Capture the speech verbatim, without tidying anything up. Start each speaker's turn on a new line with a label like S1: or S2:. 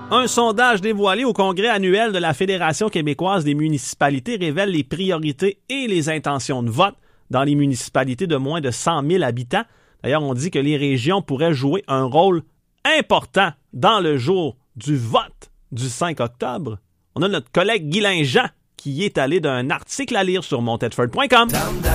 S1: Un sondage dévoilé au congrès annuel de la Fédération québécoise des municipalités révèle les priorités et les intentions de vote dans les municipalités de moins de cent mille habitants. D'ailleurs, on dit que les régions pourraient jouer un rôle important dans le jour du vote du cinq octobre. On a notre collègue Guylain Jean qui est allé d'un article à lire sur montedford point com.